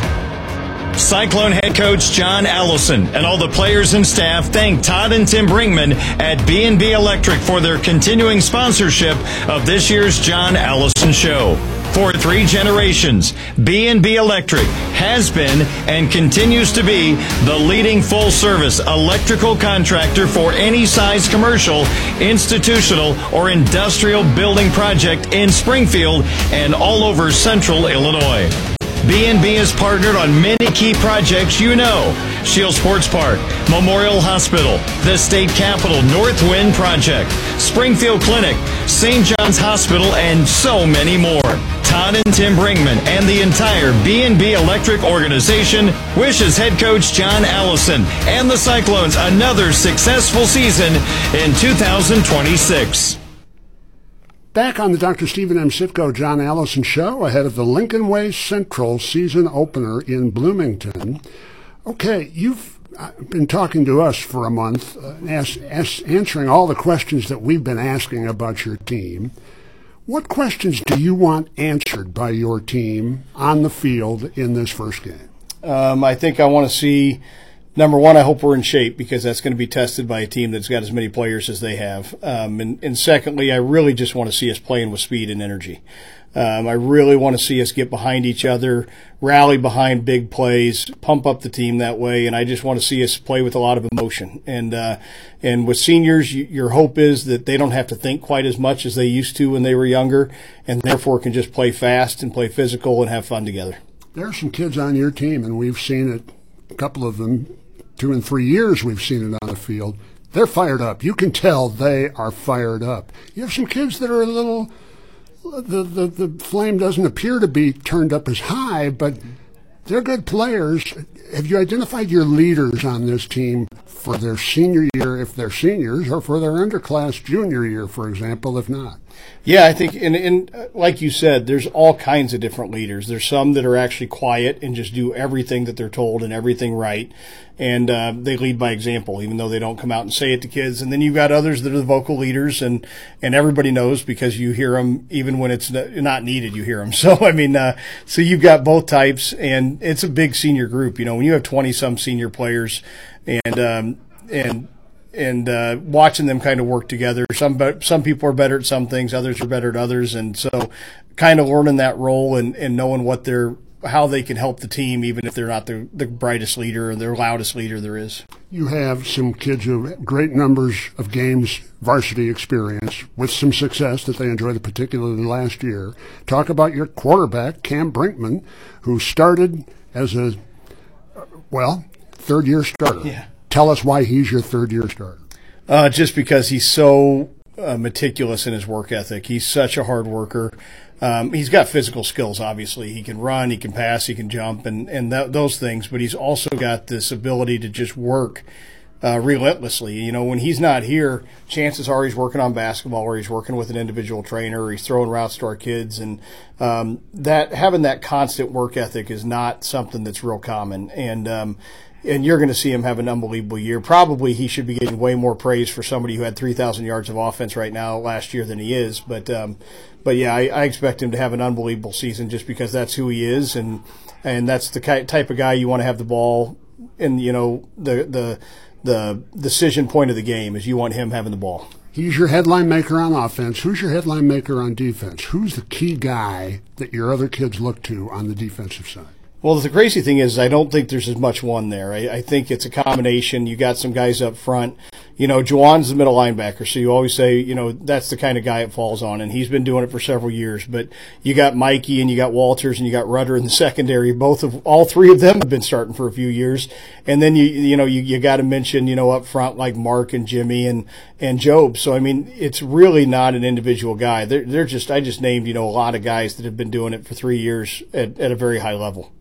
Speaker 20: Cyclone head coach John Allison and all the players and staff thank Todd and Tim Brinkman at B&B Electric for their continuing sponsorship of this year's John Allison Show. For 3 generations, B&B Electric has been and continues to be the leading full-service electrical contractor for any size commercial, institutional, or industrial building project in Springfield and all over Central Illinois. B&B has partnered on many key projects you know. Shield Sports Park, Memorial Hospital, the State Capitol North Wind Project, Springfield Clinic, St. John's Hospital, and so many more. Todd and Tim Brinkman and the entire B&B Electric organization wishes head coach John Allison and the Cyclones another successful season in 2026.
Speaker 24: Back on the Dr. Stephen M. Sitko, John Allison Show ahead of the Lincoln Way Central season opener in Bloomington. Okay, you've been talking to us for a month, answering all the questions that we've been asking about your team. What questions do you want answered by your team on the field in this first game?
Speaker 25: I think I want to see, number one, I hope we're in shape because that's going to be tested by a team that's got as many players as they have. And secondly, I really just want to see us playing with speed and energy. I really want to see us get behind each other, rally behind big plays, pump up the team that way, and I just want to see us play with a lot of emotion. And with seniors, your hope is that they don't have to think quite as much as they used to when they were younger, and therefore can just play fast and play physical and have fun together.
Speaker 24: There are some kids on your team, and we've seen it, a couple of them, 2 and 3 years we've seen it on the field. They're fired up. You can tell they are fired up. You have some kids that are a little, the flame doesn't appear to be turned up as high, but they're good players. Have you identified your leaders on this team for their senior year, if they're seniors, or for their underclass junior year, for example, if not?
Speaker 25: Yeah, I think, and like you said, there's all kinds of different leaders. There's some that are actually quiet and just do everything that they're told and everything right, and they lead by example, even though they don't come out and say it to kids. And then you've got others that are the vocal leaders, and everybody knows because you hear them even when it's not needed. You hear them. So I mean, so you've got both types, and it's a big senior group. You know, when you have 20-some senior players, and watching them kind of work together. Some people are better at some things, others are better at others, and so kind of learning that role and knowing how they can help the team, even if they're not the brightest leader or the loudest leader there is.
Speaker 24: You have some kids who have great numbers of games, varsity experience, with some success that they enjoyed, particularly last year. Talk about your quarterback, Cam Brinkman, who started as a, third-year starter.
Speaker 25: Yeah.
Speaker 24: Tell us why he's your third-year starter.
Speaker 25: Just because he's so meticulous in his work ethic. He's such a hard worker. He's got physical skills, obviously. He can run, he can pass, he can jump, and those things. But he's also got this ability to just work relentlessly. You know, when he's not here, chances are he's working on basketball, or he's working with an individual trainer, or he's throwing routes to our kids. And that having that constant work ethic is not something that's real common. And you're going to see him have an unbelievable year. Probably he should be getting way more praise for somebody who had 3,000 yards of offense right now last year than he is. But yeah, I expect him to have an unbelievable season just because that's who he is, and that's the type of guy you want to have the ball in. You know, the decision point of the game is you want him having the ball.
Speaker 24: He's your headline maker on offense. Who's your headline maker on defense? Who's the key guy that your other kids look to on the defensive side?
Speaker 25: Well, the crazy thing is I don't think there's as much one there. I think it's a combination. You got some guys up front. You know, Juwan's the middle linebacker, so you always say, you know, that's the kind of guy it falls on, and he's been doing it for several years. But you got Mikey and you got Walters and you got Rudder in the secondary. All three of them have been starting for a few years. And then you got to mention, you know, up front like Mark and Jimmy and Job. So I mean, it's really not an individual guy. I just named, you know, a lot of guys that have been doing it for 3 years at a very high level.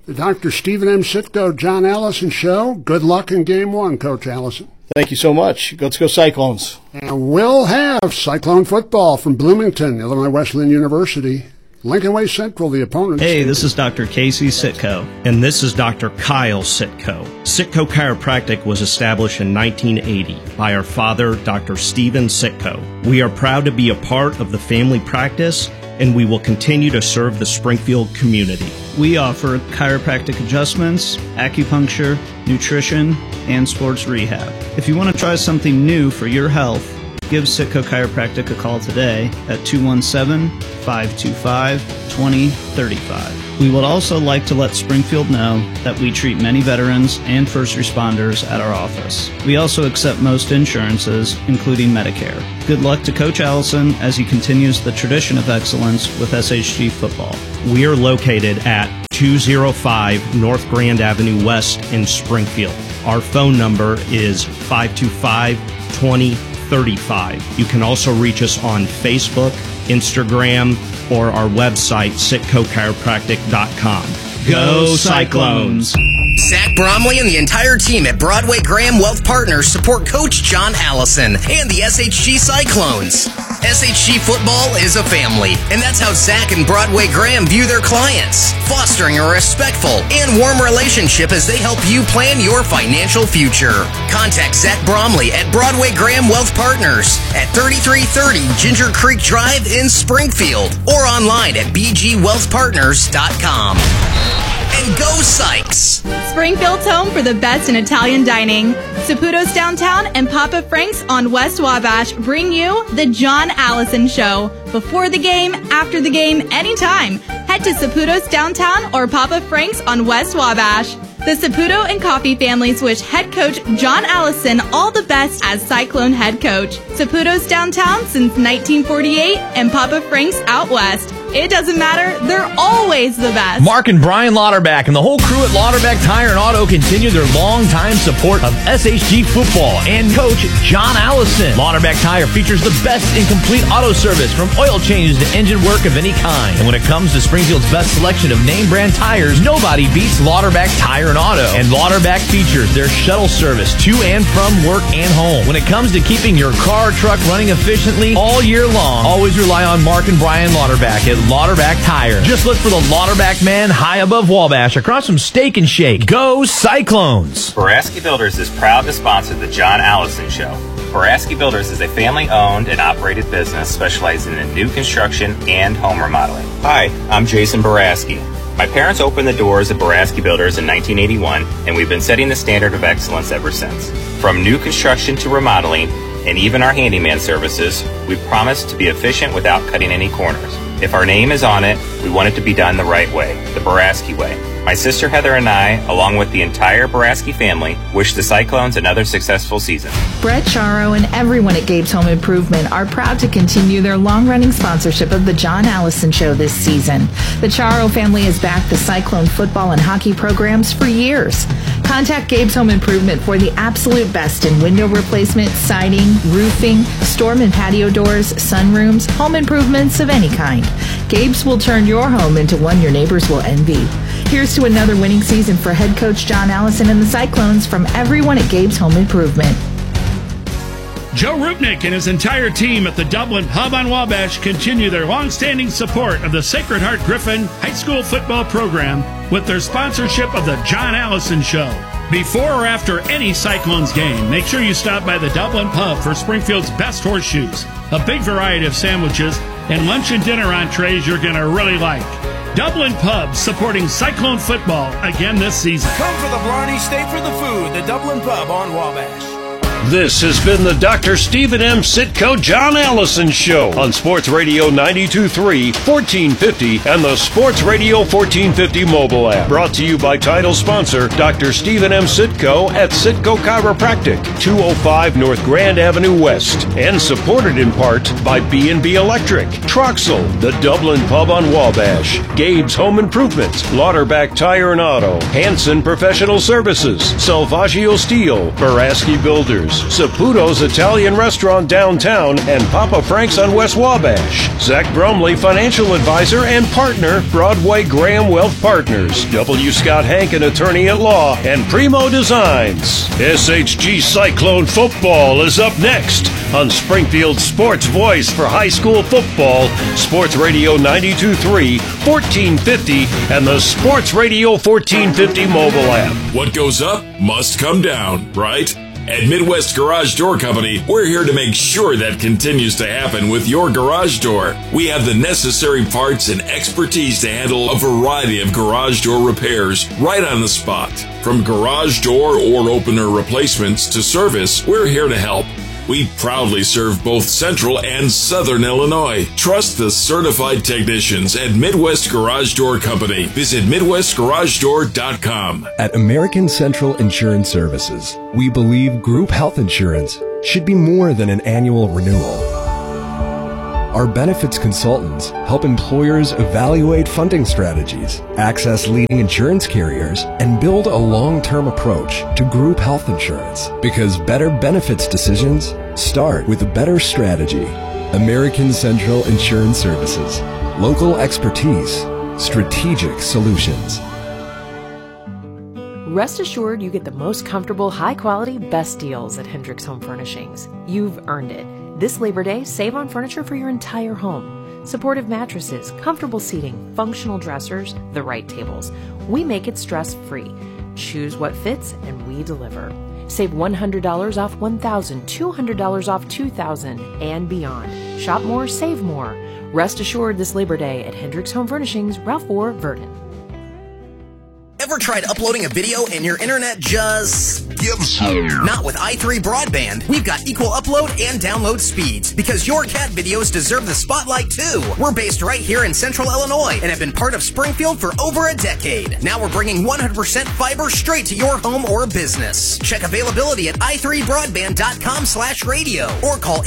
Speaker 24: The Dr. Stephen M. Sitko, John Allison Show. Good luck in Game 1, Coach Allison.
Speaker 25: Thank you so much. Let's go Cyclones.
Speaker 24: And we'll have Cyclone football from Bloomington, Illinois Wesleyan University. Lincoln Way Central, the opponents.
Speaker 18: Hey, this is Dr. Casey Sitko.
Speaker 19: And this is Dr. Kyle Sitko. Sitko Chiropractic was established in 1980 by our father, Dr. Stephen Sitko. We are proud to be a part of the family practice, and we will continue to serve the Springfield community.
Speaker 18: We offer chiropractic adjustments, acupuncture, nutrition, and sports rehab. If you want to try something new for your health, give Sitko Chiropractic a call today at 217-525-2035. We would also like to let Springfield know that we treat many veterans and first responders at our office. We also accept most insurances, including Medicare. Good luck to Coach Allison as he continues the tradition of excellence with SHG football.
Speaker 19: We are located at 205 North Grand Avenue West in Springfield. Our phone number is 525-2035. You can also reach us on Facebook, Instagram, or our website, sitcochiropractic.com.
Speaker 18: Go Cyclones!
Speaker 6: Zach Bromley and the entire team at Broadway Graham Wealth Partners support Coach John Allison and the SHG Cyclones. SHG football is a family, and that's how Zach and Broadway Graham view their clients, fostering a respectful and warm relationship as they help you plan your financial future. Contact Zach Bromley at Broadway Graham Wealth Partners at 3330 Ginger Creek Drive in Springfield or online at bgwealthpartners.com. And go Sykes!
Speaker 5: Springfield's home for the best in Italian dining. Saputo's Downtown and Papa Frank's on West Wabash bring you the John Allison Show. Before the game, after the game, anytime. Head to Saputo's Downtown or Papa Frank's on West Wabash. The Saputo and Coffee families wish head coach John Allison all the best as Cyclone head coach. Saputo's Downtown since 1948 and Papa Frank's out west. It doesn't matter, they're always the best.
Speaker 23: Mark and Brian Lauterbach and the whole crew at Lauterbach Tire and Auto continue their long-time support of SHG football and coach John Allison. Lauterbach Tire features the best in complete auto service, from oil changes to engine work of any kind. And when it comes to Springfield's best selection of name brand tires, nobody beats Lauterbach Tire and Auto. And Lauterbach features their shuttle service to and from work and home. When it comes to keeping your car or truck running efficiently all year long, always rely on Mark and Brian Lauterbach at Lauterbach Tire. Just look for the Lauterbach man high above Wabash across from Steak and Shake. Go Cyclones!
Speaker 4: Boraski Builders is proud to sponsor the John Allison Show. Boraski Builders is a family-owned and operated business specializing in new construction and home remodeling. Hi, I'm Jason Boraski. My parents opened the doors of Boraski Builders in 1981, and we've been setting the standard of excellence ever since. From new construction to remodeling, and even our handyman services, we promise to be efficient without cutting any corners. If our name is on it, we want it to be done the right way, the Boraski way. My sister Heather and I, along with the entire Boraski family, wish the Cyclones another successful season.
Speaker 2: Brett Charo and everyone at Gabe's Home Improvement are proud to continue their long-running sponsorship of the John Allison Show this season. The Charo family has backed the Cyclone football and hockey programs for years. Contact Gabe's Home Improvement for the absolute best in window replacement, siding, roofing, storm and patio doors, sunrooms, home improvements of any kind. Gabe's will turn your home into one your neighbors will envy. Here's to another winning season for head coach John Allison and the Cyclones from everyone at Gabe's Home Improvement.
Speaker 3: Joe Rupnick and his entire team at the Dublin Pub on Wabash continue their long-standing support of the Sacred Heart Griffin High School football program with their sponsorship of the John Allison Show. Before or after any Cyclones game, make sure you stop by the Dublin Pub for Springfield's best horseshoes, a big variety of sandwiches, and lunch and dinner entrees you're going to really like. Dublin Pub supporting Cyclone football again this season.
Speaker 17: Come for the Blarney, stay for the food. The Dublin Pub on Wabash.
Speaker 13: This has been the Dr. Stephen M. Sitko John Allison Show on Sports Radio 92.3, 1450, and the Sports Radio 1450 mobile app. Brought to you by title sponsor Dr. Stephen M. Sitko at Sitko Chiropractic, 205 North Grand Avenue West, and supported in part by B&B Electric, Troxel, the Dublin Pub on Wabash, Gabe's Home Improvement, Lauterbach Tire and Auto, Hanson Professional Services, Salvaggio Steel, Boraski Builders, Partners, Saputo's Italian Restaurant downtown, and Papa Frank's on West Wabash. Zach Bromley, financial advisor and partner, Broadway Graham Wealth Partners. W. Scott Hankin, attorney at law, and Primo Designs. SHG Cyclone football is up next on Springfield's Sports Voice for high school football, Sports Radio 92.3, 1450, and the Sports Radio 1450 mobile app.
Speaker 8: What goes up must come down, right? At Midwest Garage Door Company, we're here to make sure that continues to happen with your garage door. We have the necessary parts and expertise to handle a variety of garage door repairs right on the spot. From garage door or opener replacements to service, we're here to help. We proudly serve both Central and Southern Illinois. Trust the certified technicians at Midwest Garage Door Company. Visit MidwestGarageDoor.com.
Speaker 21: At American Central Insurance Services, we believe group health insurance should be more than an annual renewal. Our benefits consultants help employers evaluate funding strategies, access leading insurance carriers, and build a long-term approach to group health insurance. Because better benefits decisions start with a better strategy. American Central Insurance Services. Local expertise. Strategic solutions.
Speaker 9: Rest assured you get the most comfortable, high-quality, best deals at Hendricks Home Furnishings. You've earned it. This Labor Day, save on furniture for your entire home. Supportive mattresses, comfortable seating, functional dressers, the right tables. We make it stress-free. Choose what fits, and we deliver. Save $100 off $1,000, $200 off $2,000, and beyond. Shop more, save more. Rest assured this Labor Day at Hendricks Home Furnishings, Ralph Moore, Verdon.
Speaker 6: Ever tried uploading a video and your internet just gives you? Not with i3 Broadband. We've got equal upload and download speeds because your cat videos deserve the spotlight too. We're based right here in Central Illinois and have been part of Springfield for over a decade. Now we're bringing 100% fiber straight to your home or business. Check availability at i3broadband.com/radio or call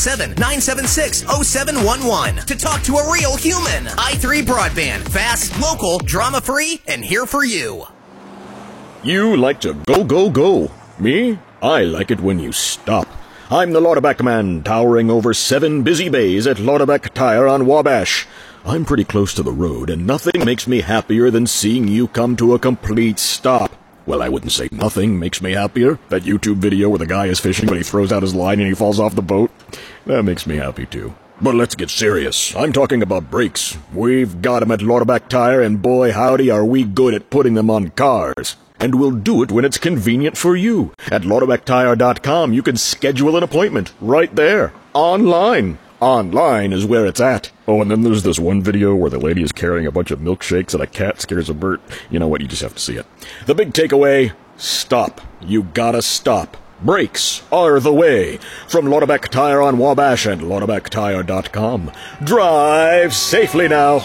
Speaker 6: 877-976-0711 to talk to a real human. i3 Broadband. Fast, local, drama-free, and here for you.
Speaker 10: You like to go, go, go. Me? I like it when you stop. I'm the Lauterbach man, towering over 7 busy bays at Lauterbach Tire on Wabash. I'm pretty close to the road, and nothing makes me happier than seeing you come to a complete stop. Well, I wouldn't say nothing makes me happier. That YouTube video where the guy is fishing but he throws out his line and he falls off the boat, that makes me happy too. But let's get serious. I'm talking about brakes. We've got them at Lauterbach Tire, and boy howdy are we good at putting them on cars. And we'll do it when it's convenient for you. At LauterbachTire.com, you can schedule an appointment right there, online. Online is where it's at. Oh, and then there's this one video where the lady is carrying a bunch of milkshakes and a cat scares a bird. You know what? You just have to see it. The big takeaway, stop. You gotta stop. Brakes are the way. From Lauterbach Tire on Wabash and LauterbachTire.com. Drive safely now.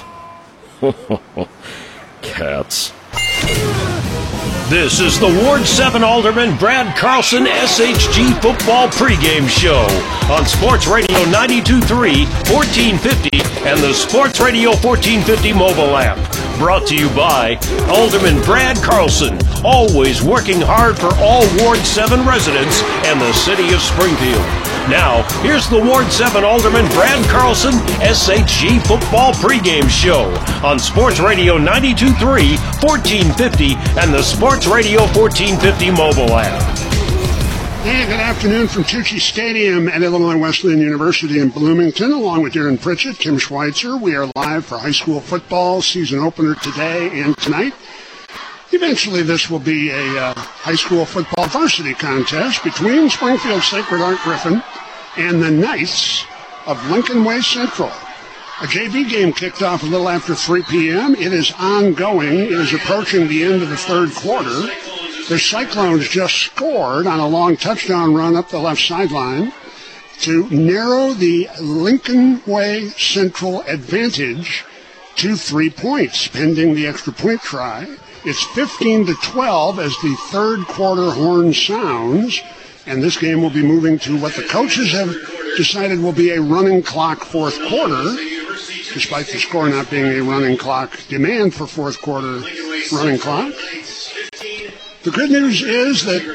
Speaker 10: Cats.
Speaker 13: This is the Ward 7 Alderman Brad Carlson SHG football pregame show on Sports Radio 92.3, 1450, and the Sports Radio 1450 mobile app. Brought to you by Alderman Brad Carlson, always working hard for all Ward 7 residents and the city of Springfield. Now, here's the Ward 7 Alderman Brad Carlson SHG football pregame show on Sports Radio 92.3, 1450, and the Sports Radio 1450 mobile app.
Speaker 24: Hey, good afternoon from Tucci Stadium at Illinois Wesleyan University in Bloomington, along with Darren Pritchett, Kim Schweitzer. We are live for high school football season opener today and tonight. Eventually, this will be a high school football varsity contest between Springfield Sacred Heart Griffin and the Knights of Lincoln Way Central. A JV game kicked off a little after 3 p.m. It is ongoing. It is approaching the end of the third quarter. The Cyclones just scored on a long touchdown run up the left sideline to narrow the Lincoln Way Central advantage to 3 points, pending the extra point try. It's 15-12 as the third quarter horn sounds, and this game will be moving to what the coaches have decided will be a running clock fourth quarter, despite the score not being a running clock demand for fourth quarter running clock. The good news is that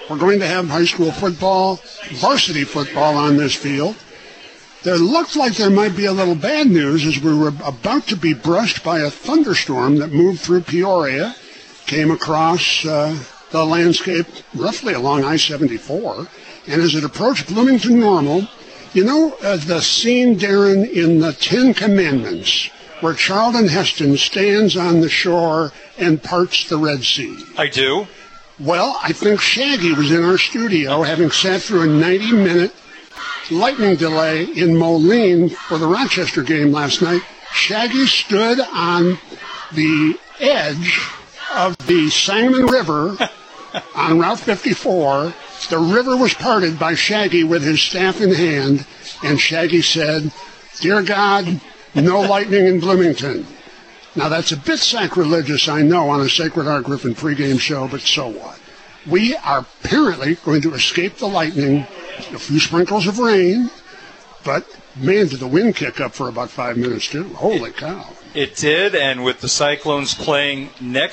Speaker 24: we're going to have high school football, varsity football on this field. There looked like there might be a little bad news as we were about to be brushed by a thunderstorm that moved through Peoria, came across the landscape roughly along I-74, and as it approached Bloomington Normal, you know the scene, Darren, in the Ten Commandments, where Charlton Heston stands on the shore and parts the Red Sea?
Speaker 11: I do.
Speaker 24: Well, I think Shaggy was in our studio, having sat through a 90-minute lightning delay in Moline for the Rochester game last night. Shaggy stood on the edge of the Sangamon River on Route 54. The river was parted by Shaggy with his staff in hand, and Shaggy said, "Dear God, no lightning in Bloomington." Now, that's a bit sacrilegious, I know, on a Sacred Heart Griffin pregame show, but so what? We are apparently going to escape the lightning, a few sprinkles of rain, but, man, did the wind kick up for about 5 minutes, too. Holy cow.
Speaker 11: It did, and with the Cyclones playing next